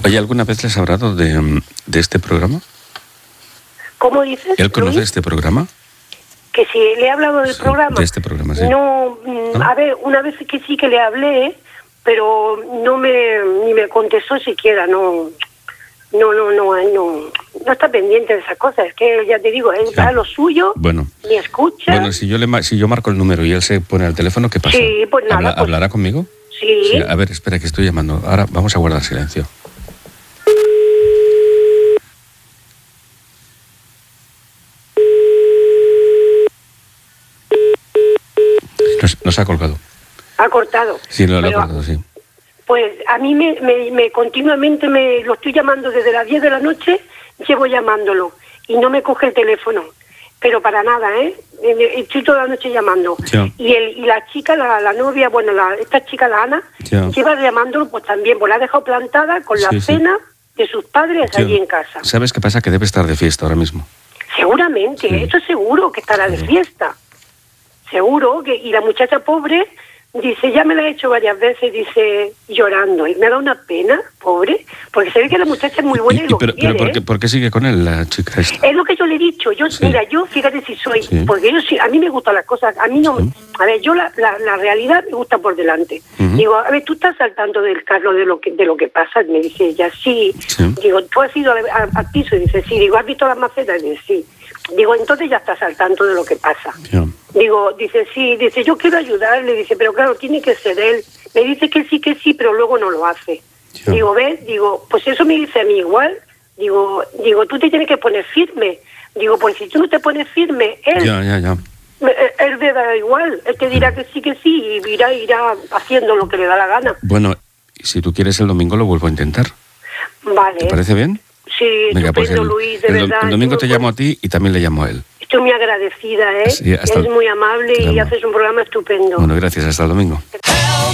Oye, ¿alguna vez les has hablado de este programa? ¿Cómo dices? ¿Él conoce Luis? este programa? Que si le he hablado del programa. De este programa, sí. No, a ver, una vez que sí que le hablé, pero ni me contestó siquiera, no está pendiente de esas cosas. Es que ya te digo, él va a lo suyo, bueno, ni escucha. Bueno, si yo marco el número y él se pone al teléfono, ¿qué pasa? Sí, pues nada. ¿Hablará conmigo? Sí. A ver, espera, que estoy llamando. Ahora vamos a guardar silencio. Nos ha colgado. Ha cortado. Sí, lo ha cortado, sí. Pues a mí me continuamente lo estoy llamando desde las 10 de la noche, llevo llamándolo y no me coge el teléfono. Pero para nada, ¿eh? Estoy toda la noche llamando. Ya. Y la chica, la novia, bueno, esta chica, la Ana, ya, lleva llamándolo pues también, pues la ha dejado plantada con la cena de sus padres allí en casa. ¿Sabes qué pasa? Que debe estar de fiesta ahora mismo. Seguramente, Sí. eso seguro que estará de fiesta. Seguro que, y la muchacha pobre dice, ya me la he hecho varias veces, dice, llorando, y me da una pena, pobre, porque se ve que la muchacha es muy buena y lo pero quiere, ¿por qué sigue con él la chica esta? Es lo que yo le he dicho, mira, yo fíjate si soy, porque yo sí, a mí me gustan las cosas, a mí no, a ver, yo la realidad me gusta por delante. Digo, a ver, tú estás al tanto del caso de lo que pasa, me dice ella, sí. Digo, tú has ido al piso, y dice, sí. Digo, ¿has visto las macetas? Y dice, sí. Digo, entonces ya estás al tanto de lo que pasa. Ya. Digo, dice, sí, dice, yo quiero ayudarle, dice, pero claro, tiene que ser él. Me dice que sí, pero luego no lo hace. Ya. Digo, ¿ves? Digo, pues eso me dice a mí igual. Digo, tú te tienes que poner firme. Digo, pues si tú no te pones firme, él... Ya. Él le da igual, él te dirá que sí, y irá haciendo lo que le da la gana. Bueno, si tú quieres el domingo lo vuelvo a intentar. Vale. ¿Te parece bien? Sí, venga, pues Luis, de verdad. El domingo te llamo a ti y también le llamo a él. Estoy muy agradecida, ¿eh? Sí, es muy amable y haces un programa estupendo. Bueno, gracias, hasta el domingo.